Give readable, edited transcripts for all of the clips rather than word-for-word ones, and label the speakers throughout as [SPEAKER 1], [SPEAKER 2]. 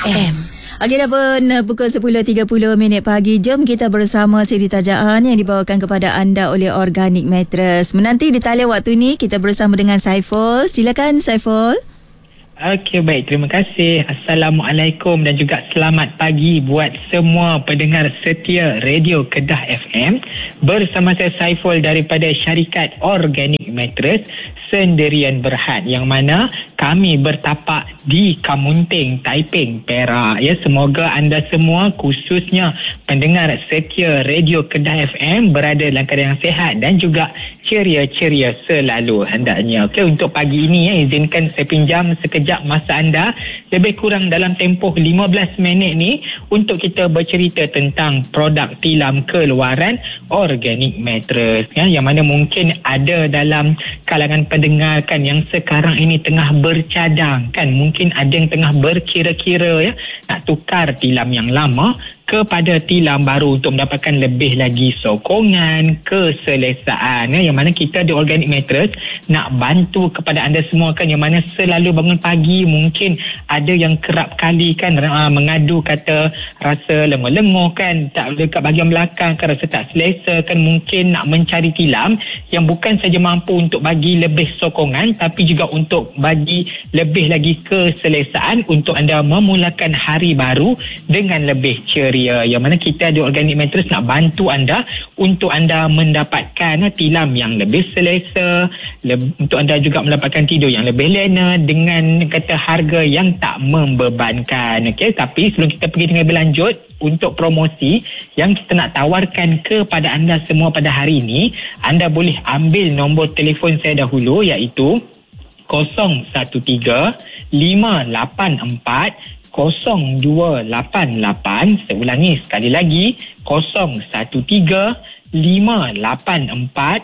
[SPEAKER 1] FM. Okey, dah pun pukul 10.30 pagi. Jom kita bersama siri tajaan yang dibawakan kepada anda oleh Organic Mattress. Menanti di talian waktu ni kita bersama dengan Saiful. Silakan Saiful.
[SPEAKER 2] Okey, baik. Terima kasih. Assalamualaikum dan juga selamat pagi buat semua pendengar setia Radio Kedah FM. Bersama saya Saiful daripada syarikat Organic Mattress Sendirian Berhad, yang mana kami bertapak di Kamunting, Taiping, Perak. Ya, semoga anda semua, khususnya pendengar setia Radio Kedah FM, berada dalam keadaan sihat dan juga ceria-ceria selalu hendaknya. Okey, untuk pagi ini izinkan saya pinjam sekejap masa anda, lebih kurang dalam tempoh 15 minit ni, untuk kita bercerita tentang produk tilam keluaran Organic Mattress, ya, yang mana mungkin ada dalam kalangan pendengar kan yang sekarang ini tengah bercadang kan, mungkin ada yang tengah berkira-kira ya nak tukar tilam yang lama kepada tilam baru untuk mendapatkan lebih lagi sokongan, keselesaan, ya, yang mana kita di Organic Mattress nak bantu kepada anda semua kan, yang mana selalu bangun pagi mungkin ada yang kerap kali kan mengadu kata rasa lenguh-lenguh kan, tak dekat bahagian belakang kan, rasa tak selesa kan, mungkin nak mencari tilam yang bukan saja mampu untuk bagi lebih sokongan tapi juga untuk bagi lebih lagi keselesaan untuk anda memulakan hari baru dengan lebih ceria. Yang mana kita di Organic Mattress nak bantu anda untuk anda mendapatkan tilam yang lebih selesa, untuk anda juga mendapatkan tidur yang lebih lena dengan kata harga yang tak membebankan. Okey, tapi sebelum kita pergi dengan lebih lanjut, untuk promosi yang kita nak tawarkan kepada anda semua pada hari ini, anda boleh ambil nombor telefon saya dahulu, iaitu 013 584 0288. Saya ulangi sekali lagi, 013 584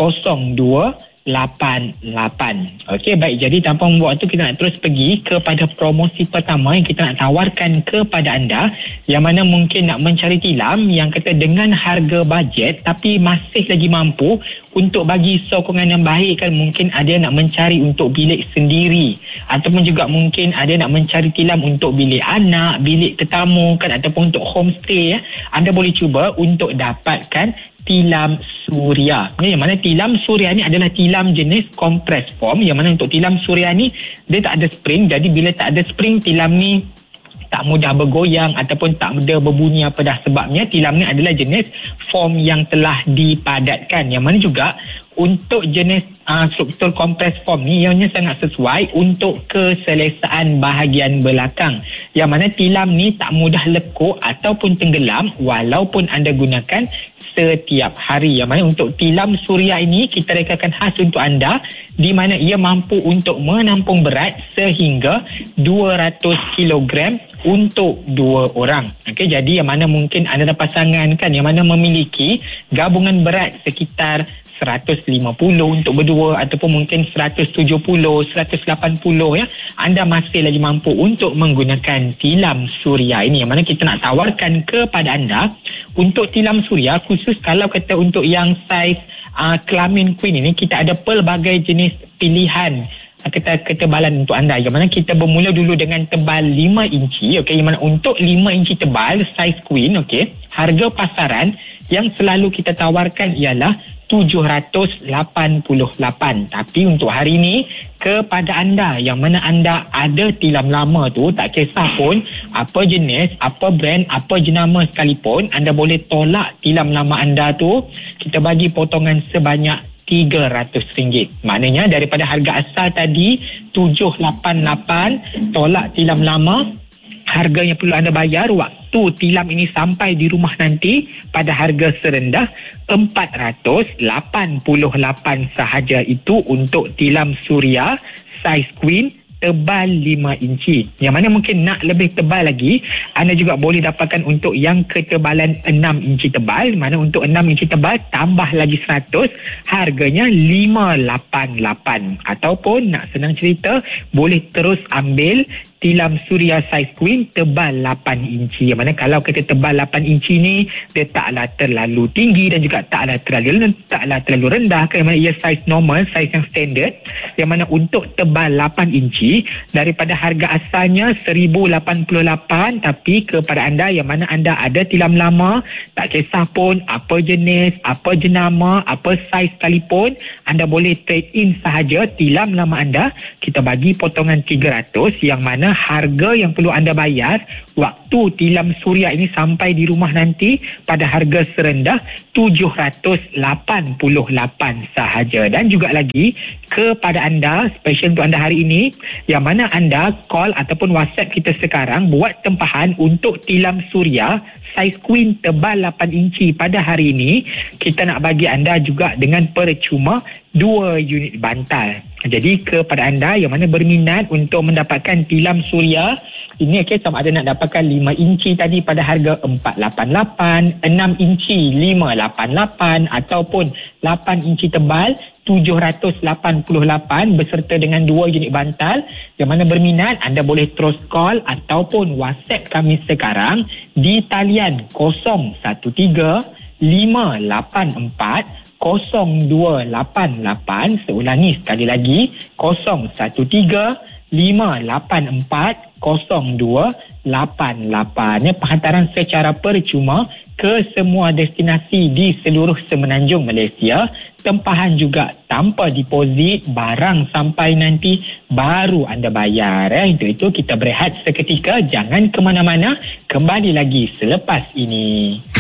[SPEAKER 2] 0288. Okey, baik. Jadi tanpa membuat waktu, kita nak terus pergi kepada promosi pertama yang kita nak tawarkan kepada anda, yang mana mungkin nak mencari tilam yang kata dengan harga bajet tapi masih lagi mampu untuk bagi sokongan yang baik kan. Mungkin ada yang nak mencari untuk bilik sendiri, ataupun juga mungkin ada yang nak mencari tilam untuk bilik anak, bilik tetamu kan, ataupun untuk homestay ya. Anda boleh cuba untuk dapatkan tilam suria. Yang mana tilam suria ni adalah tilam jenis compress form, yang mana untuk tilam suria ni dia tak ada spring. Jadi bila tak ada spring, tilam ni tak mudah bergoyang ataupun tak mudah berbunyi apa dah. Sebabnya tilam ni adalah jenis form yang telah dipadatkan, yang mana juga untuk jenis struktur compress form ni ianya sangat sesuai untuk keselesaan bahagian belakang, yang mana tilam ni tak mudah lekuk ataupun tenggelam walaupun anda gunakan setiap hari. Yang mana untuk tilam suria ini kita rekalkan khas untuk anda, di mana ia mampu untuk menampung berat sehingga 200 kg untuk 2 orang. Okey, jadi yang mana mungkin anda dan pasangan kan, yang mana memiliki gabungan berat sekitar 150 untuk berdua, ataupun mungkin 170, 180 ya, anda masih lagi mampu untuk menggunakan tilam suria ini, yang mana kita nak tawarkan kepada anda untuk tilam suria khusus kalau kata untuk yang saiz kelamin queen ini, kita ada pelbagai jenis pilihan ketebalan untuk anda, yang mana kita bermula dulu dengan tebal 5 inci. Okey, yang mana untuk 5 inci tebal saiz queen, okey, harga pasaran yang selalu kita tawarkan ialah 788. Tapi untuk hari ini, kepada anda yang mana anda ada tilam lama tu, tak kisah pun apa jenis, apa brand, apa jenama sekalipun, anda boleh tolak tilam lama anda tu. Kita bagi potongan sebanyak RM300. Maknanya daripada harga asal tadi 788, tolak tilam lama, harga yang perlu anda bayar waktu tilam ini sampai di rumah nanti pada harga serendah RM488 sahaja. Itu untuk tilam suria saiz queen tebal 5 inci. Yang mana mungkin nak lebih tebal lagi, anda juga boleh dapatkan untuk yang ketebalan 6 inci tebal. Mana untuk 6 inci tebal tambah lagi 100, harganya 588. Ataupun nak senang cerita, boleh terus ambil tilam suria saiz queen tebal 8 inci. Yang mana kalau kita tebal 8 inci ni, dia taklah terlalu tinggi dan juga taklah terlalu rendah. Yang mana ia saiz normal, saiz yang standard. Yang mana untuk tebal 8 inci, daripada harga asalnya RM1,088, tapi kepada anda yang mana anda ada tilam lama, tak kisah pun apa jenis, apa jenama, apa saiz sekalipun, anda boleh trade in sahaja tilam lama anda. Kita bagi potongan 300, yang mana harga yang perlu anda bayar waktu tilam suria ini sampai di rumah nanti pada harga serendah RM788 sahaja. Dan juga lagi kepada anda, special untuk anda hari ini, yang mana anda call ataupun WhatsApp kita sekarang buat tempahan untuk tilam suria saiz queen tebal 8 inci pada hari ini, kita nak bagi anda juga dengan percuma 2 unit bantal. Jadi kepada anda yang mana berminat untuk mendapatkan tilam suria ini, sama ada nak dapatkan 5 inci tadi pada harga 488, 6 inci 588 ataupun 8 inci tebal 788 beserta dengan 2 unit bantal. Yang mana berminat, anda boleh terus call ataupun WhatsApp kami sekarang di talian 013-584-0288. Seulangi sekali lagi, 013-584-0288. Penghantaran secara percuma ke semua destinasi di seluruh semenanjung Malaysia. Tempahan juga tanpa deposit, barang sampai nanti baru anda bayar. Untuk itu kita berehat seketika, jangan ke mana-mana, kembali lagi selepas ini.